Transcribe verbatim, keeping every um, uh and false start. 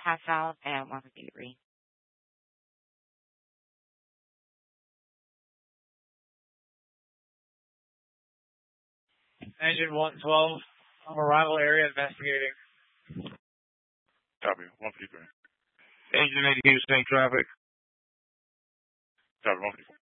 pass out at one fifty-three. Engine one twelve, I'm arrival area investigating. Copy, one fifty-three. Engine eighty-two, same traffic. Copy, one fifty-four.